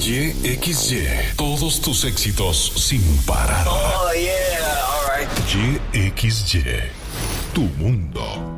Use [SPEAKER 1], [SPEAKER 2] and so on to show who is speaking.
[SPEAKER 1] YXY. Todos tus éxitos sin parar.
[SPEAKER 2] Oh, yeah. All right.
[SPEAKER 1] YXY. Tu mundo.